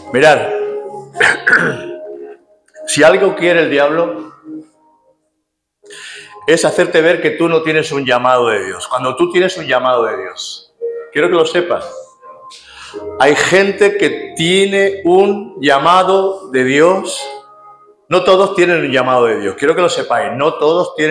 Mirad, si algo quiere el diablo es hacerte ver que tú no tienes un llamado de Dios. Cuando tú tienes un llamado de Dios, quiero que lo sepas. Hay gente que tiene un llamado de Dios. No todos tienen un llamado de Dios. Quiero que lo sepáis. No todos tienen